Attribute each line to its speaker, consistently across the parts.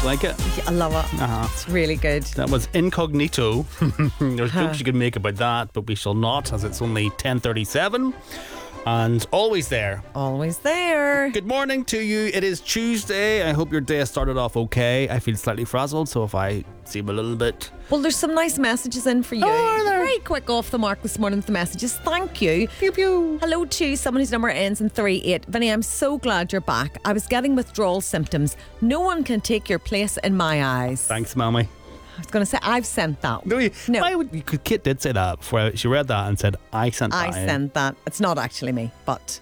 Speaker 1: Like it?
Speaker 2: I love it. It's really good.
Speaker 1: That was Incognito. There's jokes you could make about that, but we shall not, as it's only 10:37. And always there.
Speaker 2: Always there.
Speaker 1: Good morning to you. It is Tuesday. I hope your day started off okay. I feel slightly frazzled, so if I seem a little bit...
Speaker 2: Well, there's some nice messages in for you.
Speaker 1: Oh, are there?
Speaker 2: Very quick off the mark this morning with the messages. Thank you.
Speaker 1: Pew pew.
Speaker 2: Hello to someone whose number ends in 38. Vinny, I'm so glad you're back. I was getting withdrawal symptoms. No one can take your place in my eyes.
Speaker 1: Thanks, Mammy.
Speaker 2: I was going to say, I've sent that.
Speaker 1: No,
Speaker 2: No.
Speaker 1: Why would you? Kit did say that before she read that and said, I sent that.
Speaker 2: I sent that. It's not actually me, but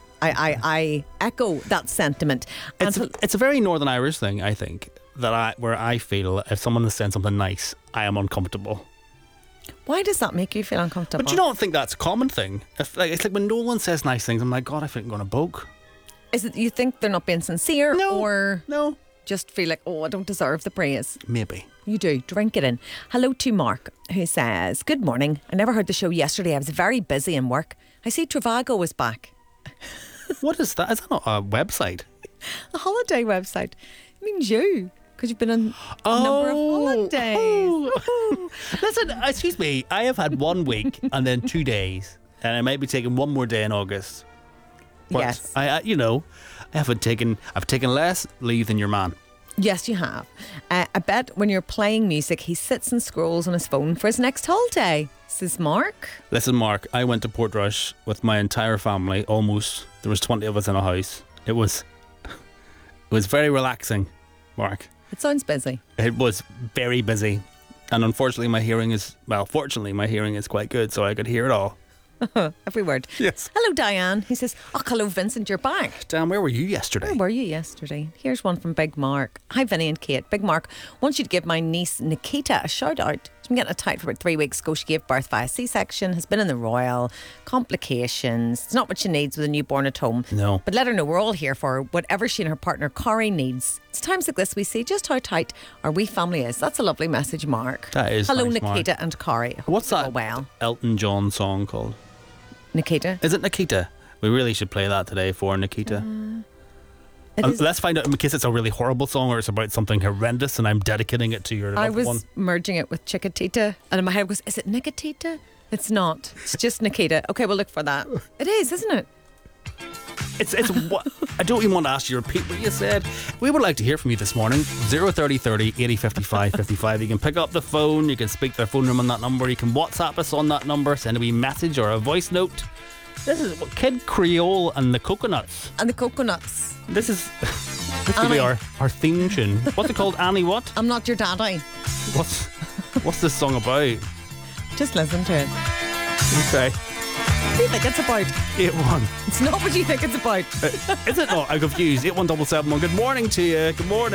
Speaker 2: I echo that sentiment.
Speaker 1: It's a very Northern Irish thing, I think, where I feel if someone has said something nice, I am uncomfortable.
Speaker 2: Why does that make you feel uncomfortable?
Speaker 1: But you don't think that's a common thing? It's like when no one says nice things, I'm like, God, I think I'm going to poke.
Speaker 2: Is it you think they're not being sincere?
Speaker 1: No.
Speaker 2: Or
Speaker 1: No.
Speaker 2: just feel like, oh, I don't deserve the praise?
Speaker 1: Maybe.
Speaker 2: You do. Drink it in. Hello to Mark, who says, good morning. I never heard the show yesterday. I was very busy in work. I see Travago is back.
Speaker 1: What is that? Is that not a website?
Speaker 2: A holiday website. It means you, because you've been on a number of holidays.
Speaker 1: Oh. Listen, excuse me. I have had 1 week and then 2 days, and I might be taking one more day in August. But
Speaker 2: Yes.
Speaker 1: I've taken less leave than your man.
Speaker 2: Yes, you have. I bet when you're playing music, he sits and scrolls on his phone for his next holiday. This is Mark.
Speaker 1: Listen, Mark, I went to Portrush with my entire family, almost. There was 20 of us in a house. It was very relaxing, Mark.
Speaker 2: It sounds busy.
Speaker 1: It was very busy. And unfortunately, fortunately, my hearing is quite good, so I could hear it all.
Speaker 2: Every word.
Speaker 1: Yes.
Speaker 2: Hello, Diane. He says, oh, hello, Vincent, you're back.
Speaker 1: Dan, where were you yesterday?
Speaker 2: Where were you yesterday? Here's one from Big Mark. Hi, Vinny and Kate. Big Mark wants you to give my niece Nikita a shout out. She's been getting a tight for about 3 weeks ago. She gave birth via C-section, has been in the Royal, complications. It's not what she needs with a newborn at home.
Speaker 1: No.
Speaker 2: But let her know we're all here for her, whatever she and her partner Corey needs. It's times like this we see just how tight our wee family is. That's a lovely message, Mark.
Speaker 1: That is
Speaker 2: Hello,
Speaker 1: nice,
Speaker 2: Nikita
Speaker 1: Mark.
Speaker 2: and Corey.
Speaker 1: What's
Speaker 2: Hope
Speaker 1: that
Speaker 2: you're well.
Speaker 1: Elton John song called?
Speaker 2: Nikita?
Speaker 1: Is it Nikita? We really should play that today for Nikita.
Speaker 2: It is-
Speaker 1: Let's find out in case it's a really horrible song or it's about something horrendous and I'm dedicating it to your
Speaker 2: I
Speaker 1: loved
Speaker 2: was
Speaker 1: one.
Speaker 2: merging it with Chiquitita, and in my head goes, is it Nikitita? It's not. It's just Nikita. Okay, we'll look for that. It is, isn't it?
Speaker 1: It's what I don't even want to ask you to repeat what you said. We would like to hear from you this morning. 030 30 80 55 55. You can pick up the phone, you can speak to the phone room on that number, you can WhatsApp us on that number, send a wee message or a voice note. This is Kid Creole and the Coconuts.
Speaker 2: And the coconuts.
Speaker 1: This could be our theme tune. What's it called? Annie what?
Speaker 2: I'm not your daddy.
Speaker 1: What's this song about?
Speaker 2: Just listen to it.
Speaker 1: Okay.
Speaker 2: What do you think it's about?
Speaker 1: 8-1.
Speaker 2: It's not what you think it's about.
Speaker 1: Is it not? I'm confused. 81771. Good morning to you. Good morning.